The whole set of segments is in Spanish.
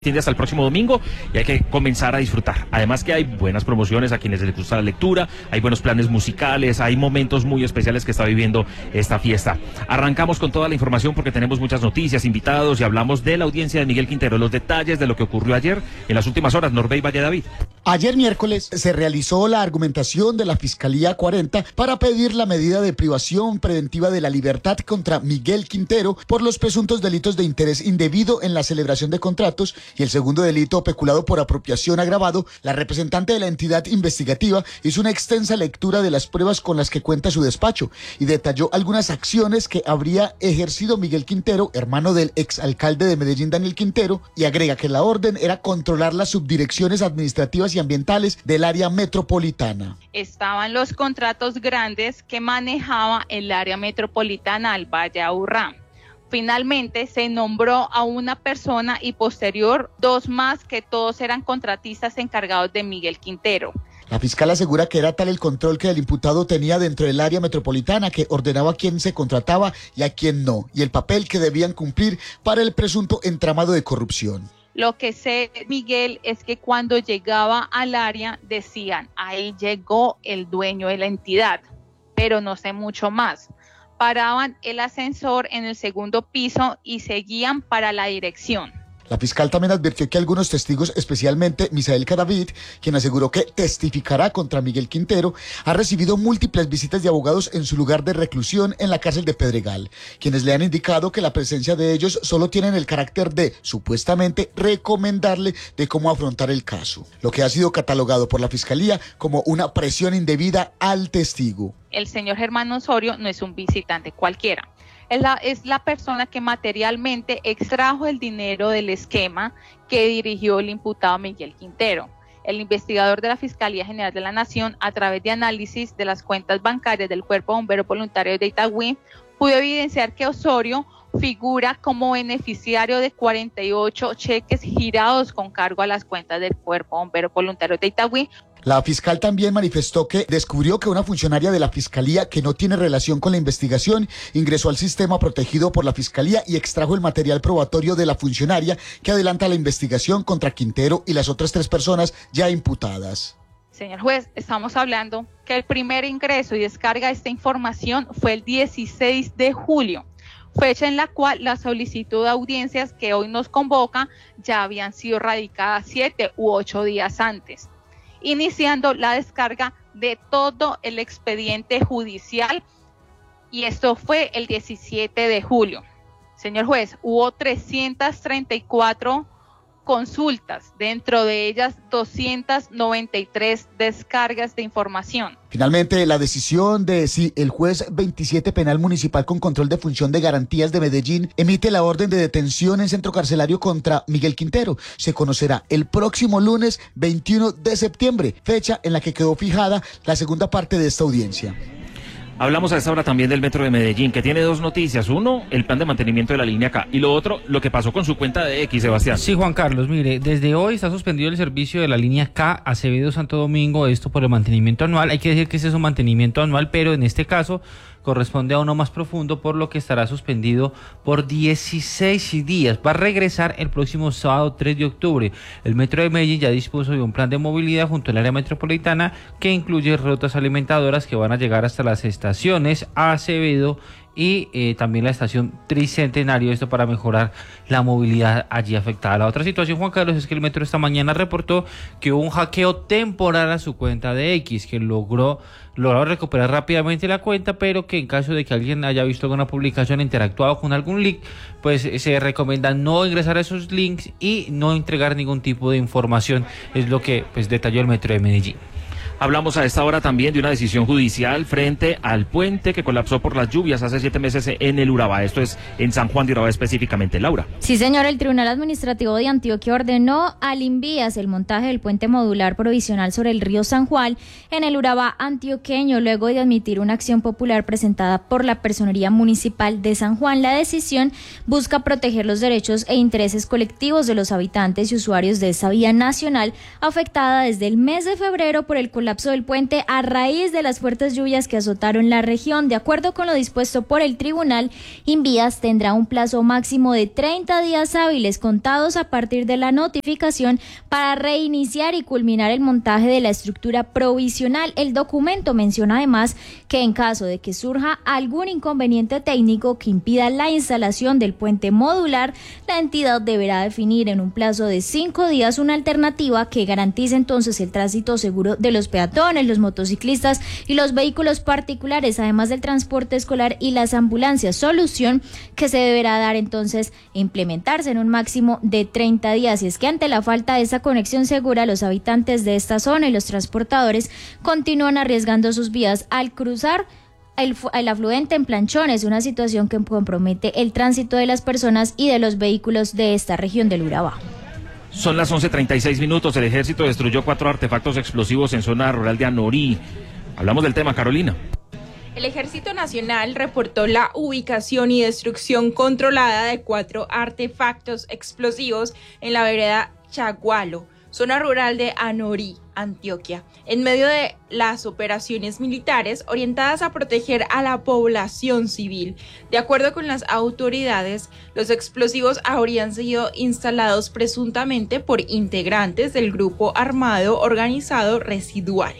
Tiende hasta el próximo domingo y hay que comenzar a disfrutar. Además que hay buenas promociones a quienes les gusta la lectura, hay buenos planes musicales, hay momentos muy especiales que está viviendo esta fiesta. Arrancamos con toda la información porque tenemos muchas noticias, invitados y hablamos de la audiencia de Miguel Quintero, los detalles de lo que ocurrió ayer en las últimas horas. Norbey Valle David. Ayer miércoles se realizó la argumentación de la Fiscalía 40 para pedir la medida de privación preventiva de la libertad contra Miguel Quintero por los presuntos delitos de interés indebido en la celebración de contratos y el segundo delito peculado por apropiación agravado. La representante de la entidad investigativa hizo una extensa lectura de las pruebas con las que cuenta su despacho y detalló algunas acciones que habría ejercido Miguel Quintero, hermano del exalcalde de Medellín Daniel Quintero, y agrega que la orden era controlar las subdirecciones administrativas y ambientales del área metropolitana. Estaban los contratos grandes que manejaba el área metropolitana al Valle Aburrá. Finalmente se nombró a una persona y posterior dos más que todos eran contratistas encargados de Miguel Quintero. La fiscal asegura que era tal el control que el imputado tenía dentro del área metropolitana que ordenaba a quién se contrataba y a quién no, y el papel que debían cumplir para el presunto entramado de corrupción. Lo que sé, Miguel, es que cuando llegaba al área decían, ahí llegó el dueño de la entidad, pero no sé mucho más. Paraban el ascensor en el segundo piso y seguían para la dirección. La fiscal también advirtió que algunos testigos, especialmente Misael Cadavid, quien aseguró que testificará contra Miguel Quintero, ha recibido múltiples visitas de abogados en su lugar de reclusión en la cárcel de Pedregal, quienes le han indicado que la presencia de ellos solo tienen el carácter de, supuestamente, recomendarle de cómo afrontar el caso, lo que ha sido catalogado por la fiscalía como una presión indebida al testigo. El señor Germán Osorio no es un visitante cualquiera. Es la persona que materialmente extrajo el dinero del esquema que dirigió el imputado Miguel Quintero. El investigador de la Fiscalía General de la Nación, a través de análisis de las cuentas bancarias del Cuerpo de Bomberos Voluntarios de Itagüí, pudo evidenciar que Osorio figura como beneficiario de 48 cheques girados con cargo a las cuentas del Cuerpo de Bomberos Voluntarios de Itagüí. La fiscal también manifestó que descubrió que una funcionaria de la Fiscalía que no tiene relación con la investigación ingresó al sistema protegido por la Fiscalía y extrajo el material probatorio de la funcionaria que adelanta la investigación contra Quintero y las otras 3 personas ya imputadas. Señor juez, estamos hablando que el primer ingreso y descarga de esta información fue el 16 de julio. Fecha en la cual la solicitud de audiencias que hoy nos convoca ya habían sido radicadas 7 u 8 días antes, iniciando la descarga de todo el expediente judicial, y esto fue el 17 de julio. Señor juez, hubo 334 consultas, dentro de ellas 293 descargas de información. Finalmente, la decisión de si el juez 27 Penal Municipal con control de función de garantías de Medellín emite la orden de detención en centro carcelario contra Miguel Quintero se conocerá el próximo lunes 21 de septiembre, fecha en la que quedó fijada la segunda parte de esta audiencia. Hablamos a esta hora también del Metro de Medellín, que tiene 2 noticias. Uno, el plan de mantenimiento de la línea K. Y lo otro, lo que pasó con su cuenta de X, Sebastián. Sí, Juan Carlos, mire, desde hoy está suspendido el servicio de la línea K Acevedo-Santo Domingo, esto por el mantenimiento anual. Hay que decir que ese es un mantenimiento anual, pero en este caso corresponde a uno más profundo, por lo que estará suspendido por 16 días. Va a regresar el próximo sábado 3 de octubre. El Metro de Medellín ya dispuso de un plan de movilidad junto al área metropolitana que incluye rutas alimentadoras que van a llegar hasta las estaciones Acevedo y también la estación Tricentenario, esto para mejorar la movilidad allí afectada. La otra situación, Juan Carlos, es que el Metro esta mañana reportó que hubo un hackeo temporal a su cuenta de X, que logró recuperar rápidamente la cuenta, pero que en caso de que alguien haya visto alguna publicación, interactuado con algún link, pues se recomienda no ingresar a esos links y no entregar ningún tipo de información, es lo que pues detalló el Metro de Medellín. Hablamos a esta hora también de una decisión judicial frente al puente que colapsó por las lluvias hace 7 meses en el Urabá. Esto es en San Juan de Urabá específicamente. Laura. Sí, señor. El Tribunal Administrativo de Antioquia ordenó al Invías el montaje del puente modular provisional sobre el río San Juan en el Urabá antioqueño, luego de admitir una acción popular presentada por la Personería Municipal de San Juan. La decisión busca proteger los derechos e intereses colectivos de los habitantes y usuarios de esa vía nacional afectada desde el mes de febrero por el colapso colapso del puente a raíz de las fuertes lluvias que azotaron la región. De acuerdo con lo dispuesto por el tribunal, Invías tendrá un plazo máximo de 30 días hábiles contados a partir de la notificación para reiniciar y culminar el montaje de la estructura provisional. El documento menciona además que en caso de que surja algún inconveniente técnico que impida la instalación del puente modular, la entidad deberá definir en un plazo de 5 días una alternativa que garantice entonces el tránsito seguro de los peatones, los motociclistas y los vehículos particulares, además del transporte escolar y las ambulancias, solución que se deberá dar entonces implementarse en un máximo de 30 días. Y es que ante la falta de esa conexión segura, los habitantes de esta zona y los transportadores continúan arriesgando sus vidas al cruzar el afluente en planchones, una situación que compromete el tránsito de las personas y de los vehículos de esta región del Urabá. Son las 11:36 minutos. El ejército destruyó 4 artefactos explosivos en zona rural de Anorí. Hablamos del tema, Carolina. El Ejército Nacional reportó la ubicación y destrucción controlada de 4 artefactos explosivos en la vereda Chagualo, zona rural de Anorí, Antioquia, en medio de las operaciones militares orientadas a proteger a la población civil. De acuerdo con las autoridades, los explosivos habrían sido instalados presuntamente por integrantes del grupo armado organizado Residual,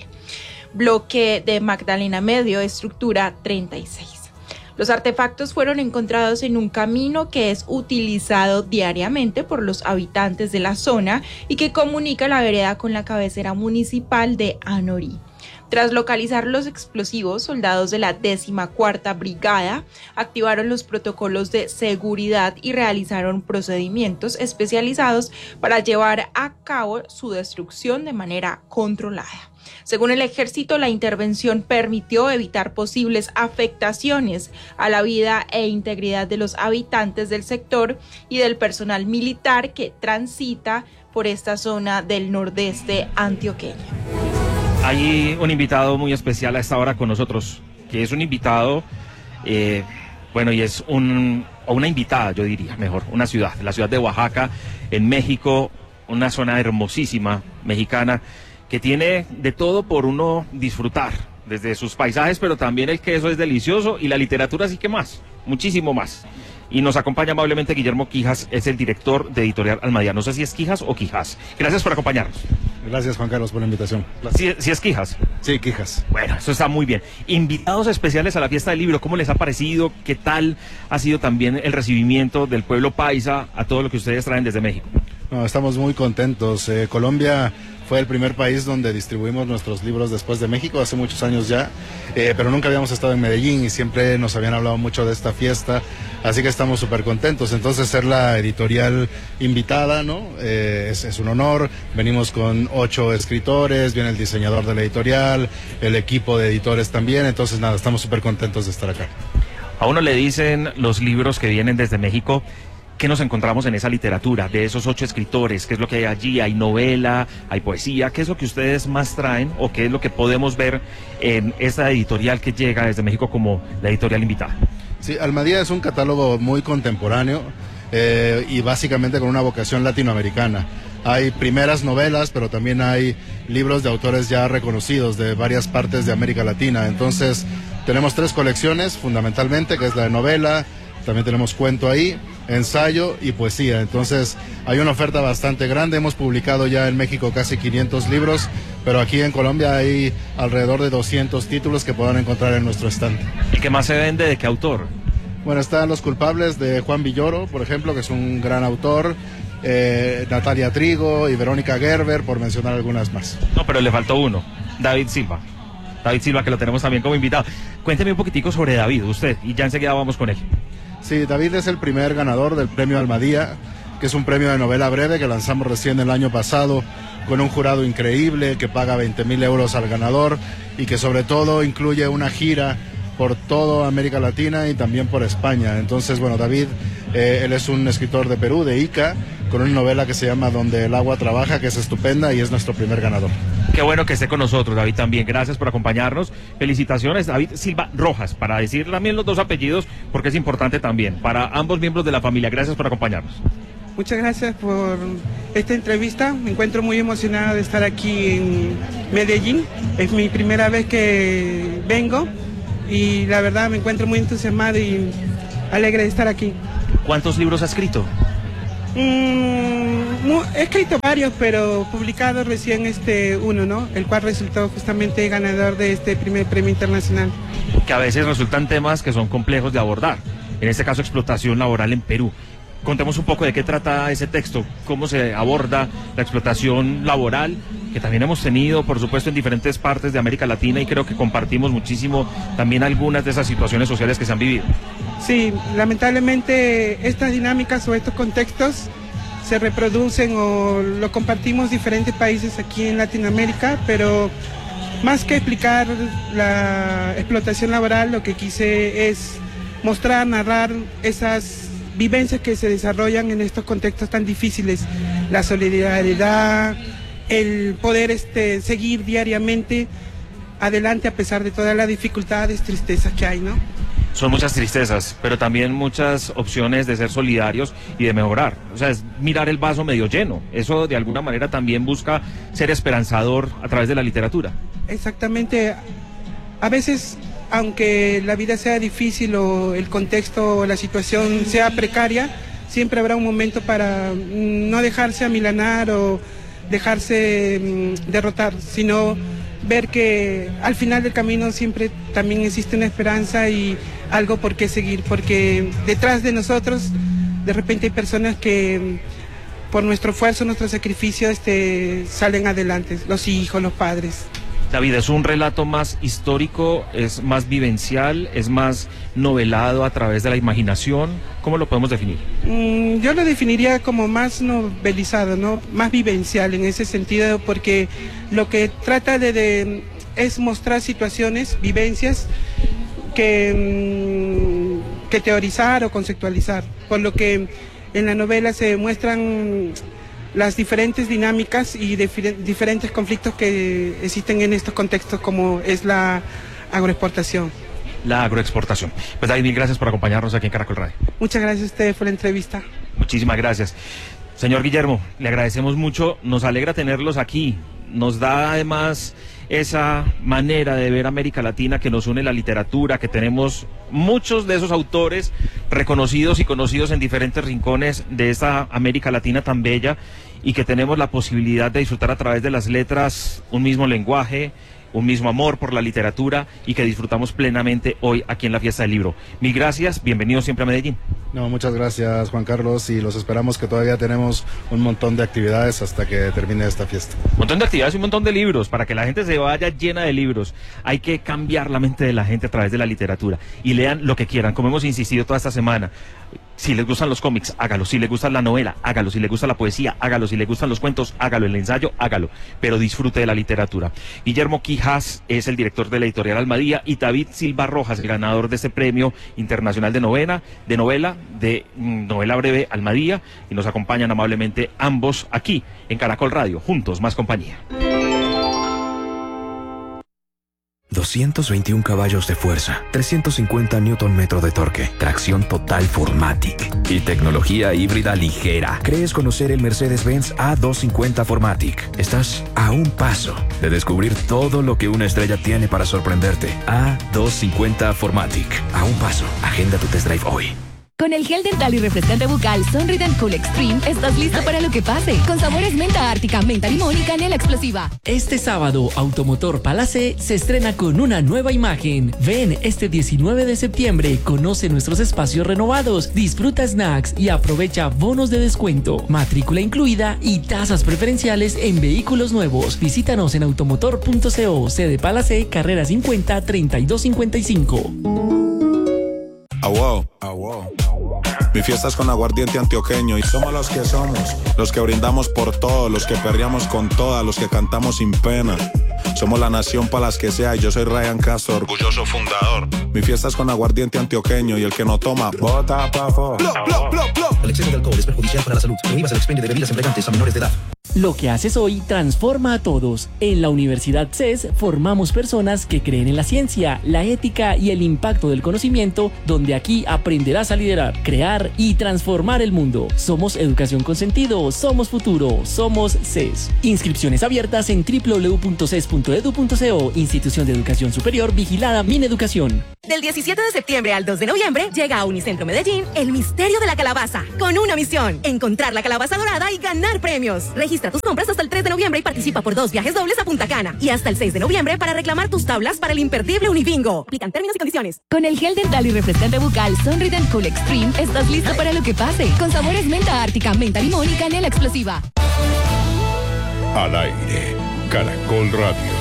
bloque de Magdalena Medio, estructura 36. Los artefactos fueron encontrados en un camino que es utilizado diariamente por los habitantes de la zona y que comunica la vereda con la cabecera municipal de Anorí. Tras localizar los explosivos, soldados de la 14ª Brigada activaron los protocolos de seguridad y realizaron procedimientos especializados para llevar a cabo su destrucción de manera controlada. Según el ejército, la intervención permitió evitar posibles afectaciones a la vida e integridad de los habitantes del sector y del personal militar que transita por esta zona del nordeste antioqueño. Hay un invitado muy especial a esta hora con nosotros, que es un invitado, y es una invitada, yo diría, mejor, una ciudad, la ciudad de Oaxaca, en México, una zona hermosísima mexicana, que tiene de todo por uno disfrutar, desde sus paisajes, pero también el queso es delicioso y la literatura sí que más, muchísimo más. Y nos acompaña amablemente Guillermo Quijas, es el director de Editorial Almadía. No sé si es Quijas o Quijas. Gracias por acompañarnos. Gracias, Juan Carlos, por la invitación. ¿Sí es Quijas? Sí, Quijas. Bueno, eso está muy bien. Invitados especiales a la fiesta del libro, ¿cómo les ha parecido? ¿Qué tal ha sido también el recibimiento del pueblo paisa a todo lo que ustedes traen desde México? No, estamos muy contentos. Colombia fue el primer país donde distribuimos nuestros libros después de México, hace muchos años ya, pero nunca habíamos estado en Medellín y siempre nos habían hablado mucho de esta fiesta, así que estamos súper contentos. Entonces, ser la editorial invitada, ¿no? Es un honor. Venimos con 8 escritores, viene el diseñador de la editorial, el equipo de editores también, entonces nada, estamos súper contentos de estar acá. A uno le dicen los libros que vienen desde México. ¿Qué nos encontramos en esa literatura de esos 8 escritores? ¿Qué es lo que hay allí? ¿Hay novela? ¿Hay poesía? ¿Qué es lo que ustedes más traen o qué es lo que podemos ver en esta editorial que llega desde México como la editorial invitada? Sí, Almadía es un catálogo muy contemporáneo y básicamente con una vocación latinoamericana. Hay primeras novelas, pero también hay libros de autores ya reconocidos de varias partes de América Latina. Entonces, tenemos 3 colecciones fundamentalmente, que es la de novela, también tenemos cuento ahí, ensayo y poesía. Entonces hay una oferta bastante grande. Hemos publicado ya en México casi 500 libros, pero aquí en Colombia hay alrededor de 200 títulos que podrán encontrar en nuestro stand. ¿Y qué más se vende? ¿De qué autor? Bueno, están Los culpables de Juan Villoro, por ejemplo, que es un gran autor, Natalia Trigo y Verónica Gerber, por mencionar algunas más. No, pero le faltó uno, David Silva. David Silva, que lo tenemos también como invitado. Cuénteme un poquitico sobre David, usted, y ya enseguida vamos con él. Sí, David es el primer ganador del premio Almadía, que es un premio de novela breve que lanzamos recién el año pasado con un jurado increíble que paga 20.000 euros al ganador y que sobre todo incluye una gira por toda América Latina y también por España. Entonces, bueno, David, él es un escritor de Perú, de Ica, con una novela que se llama Donde el agua trabaja, que es estupenda y es nuestro primer ganador. Qué bueno que esté con nosotros, David, también. Gracias por acompañarnos. Felicitaciones, David Silva Rojas, para decir también los 2 apellidos, porque es importante también, para ambos miembros de la familia. Gracias por acompañarnos. Muchas gracias por esta entrevista. Me encuentro muy emocionada de estar aquí en Medellín. Es mi primera vez que vengo y la verdad me encuentro muy entusiasmada y alegre de estar aquí. ¿Cuántos libros has escrito? He escrito varios, pero publicado recién uno, ¿no? El cual resultó justamente ganador de este primer premio internacional. Que a veces resultan temas que son complejos de abordar. En este caso, explotación laboral en Perú. Contemos un poco de qué trata ese texto, cómo se aborda la explotación laboral, que también hemos tenido, por supuesto, en diferentes partes de América Latina y creo que compartimos muchísimo también algunas de esas situaciones sociales que se han vivido. Sí, lamentablemente estas dinámicas o estos contextos se reproducen o lo compartimos diferentes países aquí en Latinoamérica, pero más que explicar la explotación laboral, lo que quise es mostrar, narrar esas vivencias que se desarrollan en estos contextos tan difíciles, la solidaridad, el poder seguir diariamente adelante a pesar de todas las dificultades, tristezas que hay, ¿no? Son muchas tristezas, pero también muchas opciones de ser solidarios y de mejorar. O sea, es mirar el vaso medio lleno. Eso de alguna manera también busca ser esperanzador a través de la literatura. Exactamente. A veces, aunque la vida sea difícil o el contexto o la situación sea precaria, siempre habrá un momento para no dejarse amilanar o dejarse derrotar, sino ver que al final del camino siempre también existe una esperanza y algo por qué seguir, porque detrás de nosotros de repente hay personas que por nuestro esfuerzo, nuestro sacrificio salen adelante, los hijos, los padres. David, ¿es un relato más histórico, es más vivencial, es más novelado a través de la imaginación? ¿Cómo lo podemos definir? Yo lo definiría como más novelizado, ¿no? Más vivencial en ese sentido, porque lo que trata es mostrar situaciones, vivencias que teorizar o conceptualizar, por lo que en la novela se muestran las diferentes dinámicas y diferentes conflictos que existen en estos contextos, como es la agroexportación. La agroexportación. Pues David, mil gracias por acompañarnos aquí en Caracol Radio. Muchas gracias a ustedes por la entrevista. Muchísimas gracias. Señor Guillermo, le agradecemos mucho, nos alegra tenerlos aquí, nos da además esa manera de ver América Latina que nos une la literatura, que tenemos muchos de esos autores reconocidos y conocidos en diferentes rincones de esta América Latina tan bella y que tenemos la posibilidad de disfrutar a través de las letras un mismo lenguaje, un mismo amor por la literatura y que disfrutamos plenamente hoy aquí en la Fiesta del Libro. Mil gracias, bienvenidos siempre a Medellín. No, muchas gracias, Juan Carlos, y los esperamos, que todavía tenemos un montón de actividades hasta que termine esta fiesta. Un montón de actividades y un montón de libros, para que la gente se vaya llena de libros. Hay que cambiar la mente de la gente a través de la literatura y lean lo que quieran, como hemos insistido toda esta semana. Si les gustan los cómics, hágalo. Si les gusta la novela, hágalo. Si les gusta la poesía, hágalo. Si les gustan los cuentos, hágalo. El ensayo, hágalo. Pero disfrute de la literatura. Guillermo Quijas es el director de la editorial Almadía y David Silva Rojas, el ganador de este premio internacional de novela breve Almadía, y nos acompañan amablemente ambos aquí en Caracol Radio. Juntos, más compañía. 221 caballos de fuerza, 350 Nm de torque, tracción total 4MATIC y tecnología híbrida ligera. ¿Crees conocer el Mercedes-Benz A250 4MATIC? Estás a un paso de descubrir todo lo que una estrella tiene para sorprenderte. A250 4MATIC. A un paso. Agenda tu test drive hoy. Con el gel dental y refrescante bucal Sonrident Cool Extreme estás listo para lo que pase. Con sabores menta ártica, menta limón y canela explosiva. Este sábado, Automotor Palacé se estrena con una nueva imagen. Ven este 19 de septiembre, conoce nuestros espacios renovados, disfruta snacks y aprovecha bonos de descuento, matrícula incluida y tasas preferenciales en vehículos nuevos. Visítanos en automotor.co, sede Palacé, carrera 50 3255. Wow. Mi fiesta es con aguardiente antioqueño y somos los que somos, los que brindamos por todos, los que perreamos con todas, los que cantamos sin pena. Somos la nación para las que sea y yo soy Ryan Castro, orgulloso fundador. Mi fiesta es con aguardiente antioqueño y el que no toma, bota pa' fuera. El exceso de alcohol es perjudicial para la salud. Prohíbas el expendio de bebidas embriagantes a menores de edad. Lo que haces hoy transforma a todos. En la Universidad CES formamos personas que creen en la ciencia, la ética y el impacto del conocimiento, donde aquí aprenderás a liderar, crear y transformar el mundo. Somos educación con sentido, somos futuro, somos CES. Inscripciones abiertas en www.ces.edu.co, Institución de Educación Superior vigilada Mineducación. Del 17 de septiembre al 2 de noviembre llega a Unicentro Medellín el misterio de la calabaza, con una misión: encontrar la calabaza dorada y ganar premios. Registra tus compras hasta el 3 de noviembre y participa por 2 viajes dobles a Punta Cana. Y hasta el 6 de noviembre para reclamar tus tablas para el imperdible Unibingo. Aplican términos y condiciones. Con el gel dental y refrescante bucal Sonrident Cool Extreme estás listo para lo que pase. Con sabores menta ártica, menta limón y canela explosiva. Al aire, Caracol Radio.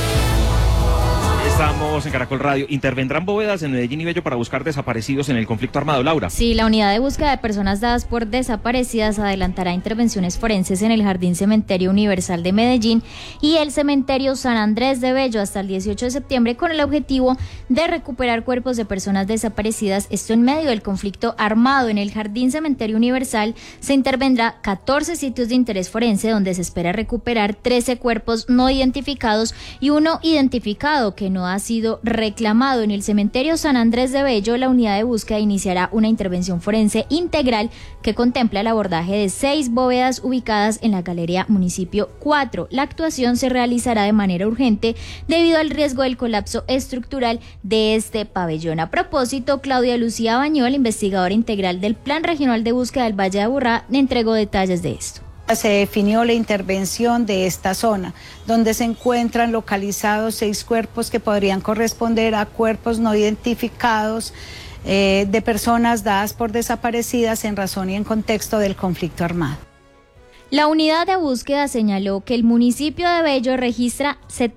Estamos en Caracol Radio. ¿Intervendrán bóvedas en Medellín y Bello para buscar desaparecidos en el conflicto armado, Laura? Sí, la unidad de búsqueda de personas dadas por desaparecidas adelantará intervenciones forenses en el Jardín Cementerio Universal de Medellín y el Cementerio San Andrés de Bello hasta el 18 de septiembre con el objetivo de recuperar cuerpos de personas desaparecidas. Esto en medio del conflicto armado. En el Jardín Cementerio Universal se intervendrá 14 sitios de interés forense donde se espera recuperar 13 cuerpos no identificados y uno identificado que no ha sido reclamado. En el Cementerio San Andrés de Bello, la unidad de búsqueda iniciará una intervención forense integral que contempla el abordaje de 6 bóvedas ubicadas en la Galería Municipio 4. La actuación se realizará de manera urgente debido al riesgo del colapso estructural de este pabellón. A propósito, Claudia Lucía Bañol, investigadora integral del Plan Regional de Búsqueda del Valle de Aburrá, entregó detalles de esto. Se definió la intervención de esta zona, donde se encuentran localizados 6 cuerpos que podrían corresponder a cuerpos no identificados de personas dadas por desaparecidas en razón y en contexto del conflicto armado. La unidad de búsqueda señaló que el municipio de Bello registra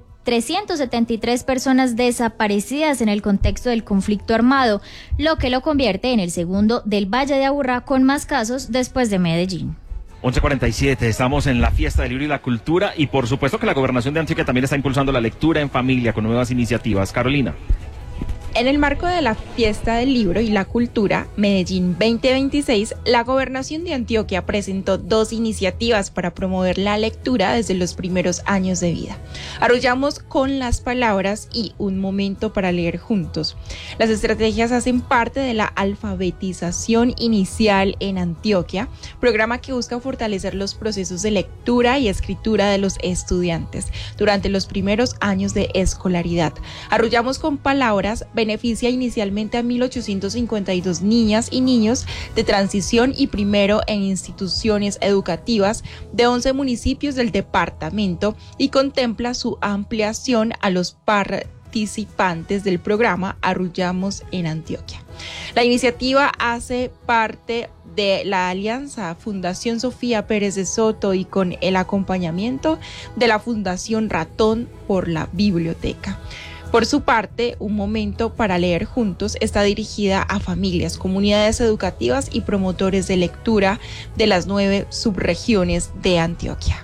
373 personas desaparecidas en el contexto del conflicto armado, lo que lo convierte en el segundo del Valle de Aburrá con más casos después de Medellín. 11:47, estamos en la fiesta del libro y la cultura y por supuesto que la gobernación de Antioquia también está impulsando la lectura en familia con nuevas iniciativas. Carolina. En el marco de la Fiesta del Libro y la Cultura Medellín 2026, la Gobernación de Antioquia presentó 2 iniciativas para promover la lectura desde los primeros años de vida. Arrullamos con las palabras y un momento para leer juntos. Las estrategias hacen parte de la alfabetización inicial en Antioquia, programa que busca fortalecer los procesos de lectura y escritura de los estudiantes durante los primeros años de escolaridad. Arrullamos con palabras beneficia inicialmente a 1.852 niñas y niños de transición y primero en instituciones educativas de 11 municipios del departamento y contempla su ampliación a los participantes del programa Arrullamos en Antioquia. La iniciativa hace parte de la alianza Fundación Sofía Pérez de Soto y con el acompañamiento de la Fundación Ratón por la Biblioteca. Por su parte, Un Momento para Leer Juntos está dirigida a familias, comunidades educativas y promotores de lectura de las 9 subregiones de Antioquia.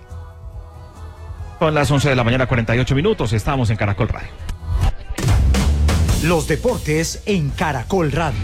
Son las 11 de la mañana, 48 minutos, estamos en Caracol Radio. Los deportes en Caracol Radio.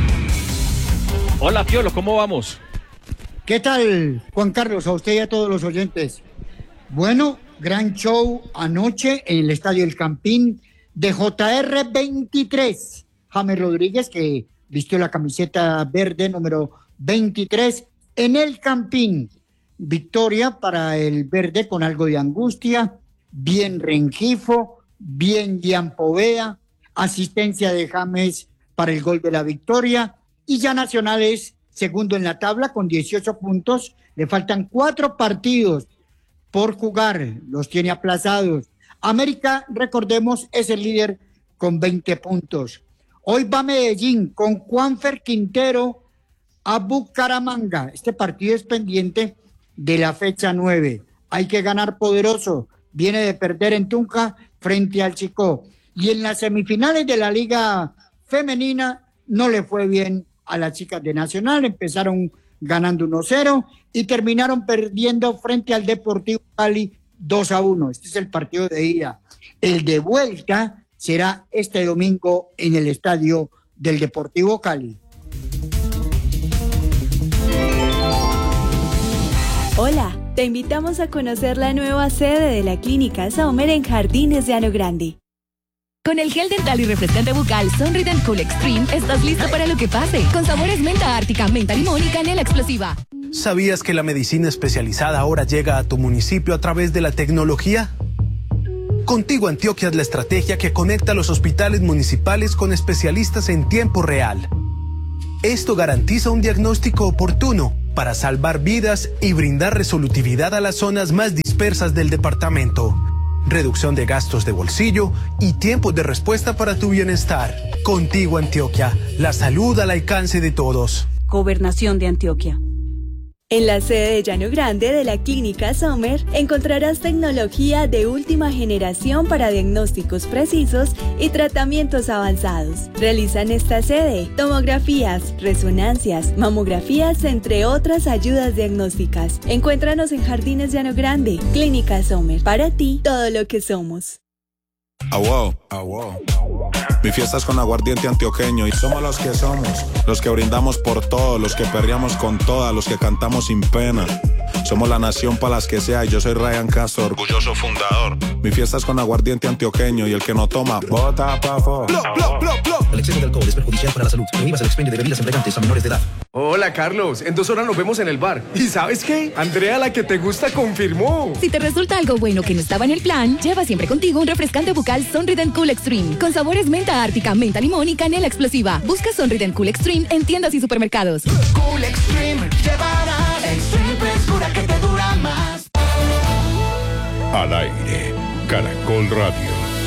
Hola, Piolo, ¿cómo vamos? ¿Qué tal, Juan Carlos? A usted y a todos los oyentes. Bueno, gran show anoche en el Estadio El Campín de JR 23. James Rodríguez, que vistió la camiseta verde número 23 en El Campín. Victoria para el verde con algo de angustia, bien Rengifo, bien Gian Poveda, asistencia de James para el gol de la victoria y ya Nacional es segundo en la tabla con 18 puntos. Le faltan 4 partidos por jugar, los tiene aplazados. América, recordemos, es el líder con 20 puntos. Hoy va Medellín con Juanfer Quintero a Bucaramanga. Este partido es pendiente de la fecha 9. Hay que ganar poderoso. Viene de perder en Tunja frente al Chicó. Y en las semifinales de la Liga Femenina no le fue bien a las chicas de Nacional. Empezaron ganando 1-0 y terminaron perdiendo frente al Deportivo Cali 2-1. Este es el partido de ida. El de vuelta será este domingo en el estadio del Deportivo Cali. Hola, Te invitamos a conocer la nueva sede de la Clínica Sommer en Jardines de Llano Grande. Con el gel dental y refrescante bucal Sonrident Cool Extreme estás listo para lo que pase. Con sabores menta ártica, menta limón y canela explosiva. ¿Sabías que la medicina especializada ahora llega a tu municipio a través de la tecnología? Contigo Antioquia es la estrategia que conecta a los hospitales municipales con especialistas en tiempo real. Esto garantiza un diagnóstico oportuno para salvar vidas y brindar resolutividad a las zonas más dispersas del departamento. Reducción de gastos de bolsillo y tiempos de respuesta para tu bienestar. Contigo Antioquia, la salud al alcance de todos. Gobernación de Antioquia. En la sede de Llano Grande de la Clínica Sommer encontrarás tecnología de última generación para diagnósticos precisos y tratamientos avanzados. Realizan esta sede tomografías, resonancias, mamografías, entre otras ayudas diagnósticas. Encuéntranos en Jardines Llano Grande, Clínica Sommer. Para ti, todo lo que somos. Wow. Mi fiesta es con aguardiente antioqueño y somos los que somos, los que brindamos por todo, los que perreamos con todas, los que cantamos sin pena. Somos la nación para las que sea y yo soy Ryan Castro, orgulloso fundador. Mi fiesta es con aguardiente antioqueño y el que no toma, bota pa' fuera. El exceso de alcohol es perjudicial para la salud. Prohíbas el expendio de bebidas embriagantes a menores de edad. Hola, Carlos. En 2 horas nos vemos en el bar. ¿Y sabes qué? Andrea, la que te gusta, confirmó. Si te resulta algo bueno que no estaba en el plan, lleva siempre contigo un refrescante bucal Sonrident Cool Extreme con sabores menta ártica, menta limón y canela explosiva. Busca Sonrident Cool Extreme en tiendas y supermercados. Cool Extreme, llevarás Extreme frescura que te dura más. Al aire, Caracol Radio.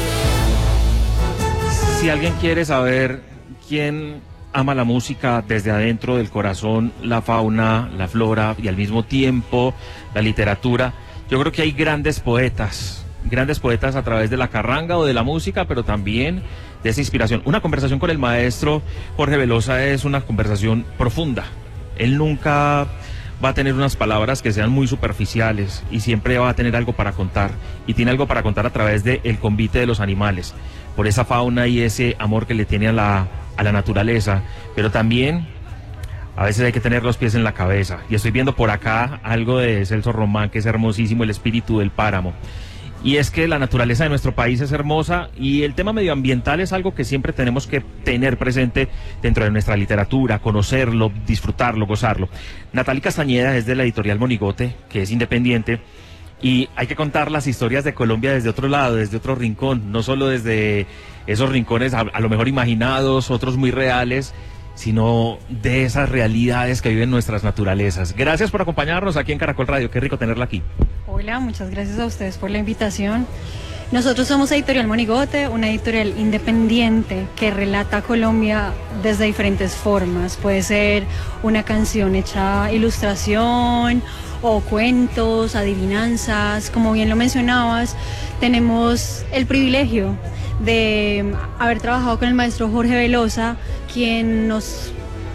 Si alguien quiere saber quién ama la música desde adentro del corazón, la fauna, la flora y al mismo tiempo la literatura, yo creo que hay grandes poetas a través de la carranga o de la música, pero también de esa inspiración. Una conversación con el maestro Jorge Velosa es una conversación profunda. Él nunca va a tener unas palabras que sean muy superficiales y siempre va a tener algo para contar, y tiene algo para contar a través de el convite de los animales, por esa fauna y ese amor que le tiene a la naturaleza, pero también a veces hay que tener los pies en la cabeza, y estoy viendo por acá algo de Celso Román, que es hermosísimo, El espíritu del páramo. Y es que la naturaleza de nuestro país es hermosa y el tema medioambiental es algo que siempre tenemos que tener presente dentro de nuestra literatura, conocerlo, disfrutarlo, gozarlo. Natalie Castañeda es de la editorial Monigote, que es independiente, y hay que contar las historias de Colombia desde otro lado, desde otro rincón, no solo desde esos rincones a lo mejor imaginados, otros muy reales, sino de esas realidades que viven nuestras naturalezas. Gracias por acompañarnos aquí en Caracol Radio, qué rico tenerla aquí. Hola, muchas gracias a ustedes por la invitación. Nosotros somos Editorial Monigote, una editorial independiente que relata Colombia desde diferentes formas. Puede ser una canción hecha ilustración o cuentos, adivinanzas. Como bien lo mencionabas, tenemos el privilegio de haber trabajado con el maestro Jorge Velosa, quien nos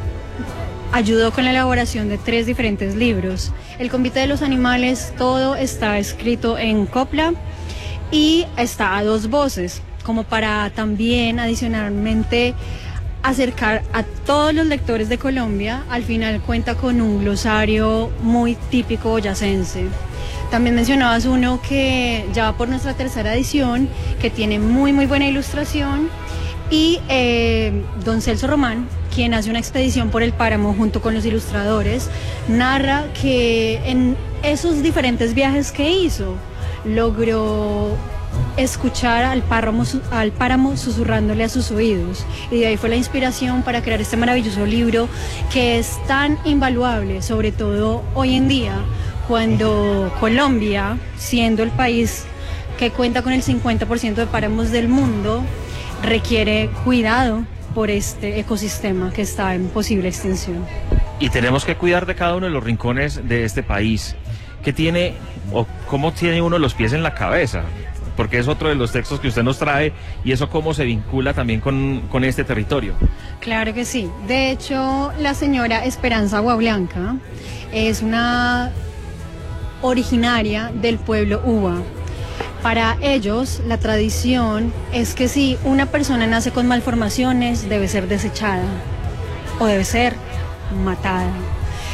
ayudó con la elaboración de 3 diferentes libros. El convite de los animales, todo está escrito en copla y está a 2 voces, como para también adicionalmente acercar a todos los lectores de Colombia. Al final cuenta con un glosario muy típico boyacense. También mencionabas uno que ya va por nuestra 3ª edición, que tiene muy buena ilustración, y don Celso Román, quien hace una expedición por el páramo junto con los ilustradores, narra que en esos diferentes viajes que hizo, logró escuchar al páramo susurrándole a sus oídos, y de ahí fue la inspiración para crear este maravilloso libro que es tan invaluable, sobre todo hoy en día, cuando Colombia, siendo el país que cuenta con el 50% de páramos del mundo, requiere cuidado por este ecosistema que está en posible extinción. Y tenemos que cuidar de cada uno de los rincones de este país. ¿Qué tiene o cómo tiene uno los pies en la cabeza? Porque es otro de los textos que usted nos trae, y eso cómo se vincula también con este territorio. Claro que sí. De hecho, la señora Esperanza Aguablanca es una originaria del pueblo Uba. Para ellos, la tradición es que si una persona nace con malformaciones, debe ser desechada o debe ser matada.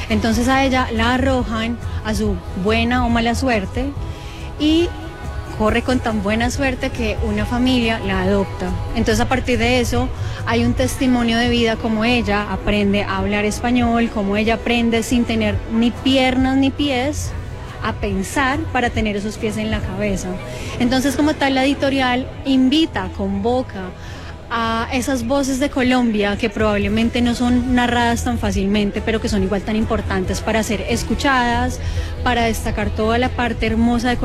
Entonces a ella la arrojan a su buena o mala suerte y corre con tan buena suerte que una familia la adopta. Entonces a partir de eso hay un testimonio de vida, como ella aprende a hablar español, como ella aprende sin tener ni piernas ni pies a pensar para tener esos pies en la cabeza. Entonces, como tal, la editorial invita, convoca a esas voces de Colombia que probablemente no son narradas tan fácilmente, pero que son igual tan importantes para ser escuchadas, para destacar toda la parte hermosa de Colombia